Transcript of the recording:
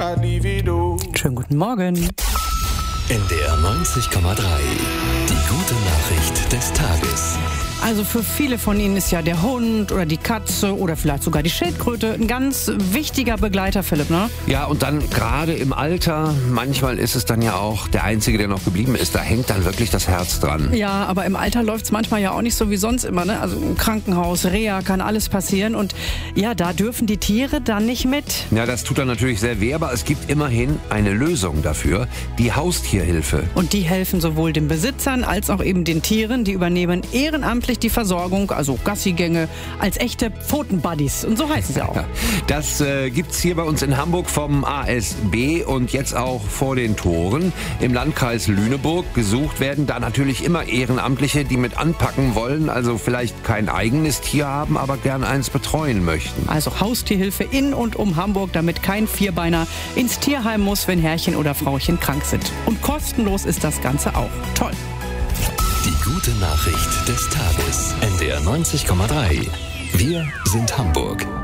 Schönen guten Morgen. NDR 90,3. Die gute Nachricht des Tages. Also für viele von Ihnen ist ja der Hund oder die Katze oder vielleicht sogar die Schildkröte ein ganz wichtiger Begleiter, Philipp, ne? Ja, und dann gerade im Alter, manchmal ist es dann ja auch der Einzige, der noch geblieben ist. Da hängt dann wirklich das Herz dran. Ja, aber im Alter läuft es manchmal ja auch nicht so wie sonst immer, ne? Also im Krankenhaus, Reha, kann alles passieren. Und ja, da dürfen die Tiere dann nicht mit. Ja, das tut dann natürlich sehr weh, aber es gibt immerhin eine Lösung dafür, die Haustierhilfe. Und die helfen sowohl den Besitzern als auch eben den Tieren. Die übernehmen ehrenamtlich die Versorgung, also Gassigänge, als echte Pfotenbuddies. Und so heißen sie auch. Ja, das gibt's hier bei uns in Hamburg vom ASB und jetzt auch vor den Toren im Landkreis Lüneburg. Gesucht werden da natürlich immer Ehrenamtliche, die mit anpacken wollen, also vielleicht kein eigenes Tier haben, aber gern eins betreuen möchten. Also Haustierhilfe in und um Hamburg, damit kein Vierbeiner ins Tierheim muss, wenn Herrchen oder Frauchen krank sind. Und kostenlos ist das Ganze auch. Toll. Die gute Nachricht des Tages. NDR 90,3. Wir sind Hamburg.